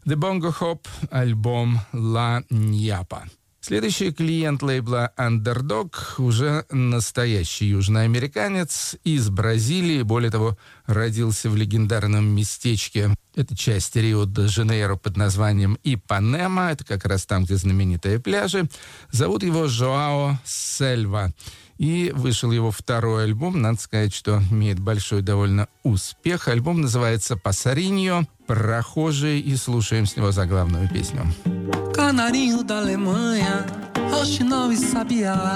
The Bongo Hop, альбом «Ла Ньяпа». Следующий клиент лейбла Underdog уже настоящий южноамериканец из Бразилии. Более того, родился в легендарном местечке. Это часть Рио-де-Жанейро под названием Ипанема. Это как раз там, где знаменитые пляжи. Зовут его Жоао Сельва. И вышел его второй альбом. Надо сказать, что имеет большой довольно успех. Альбом называется «Пассариньо», «Прохожий», и слушаем с него заглавную песню. Canarinho da Alemanha, roxinol e sabiá.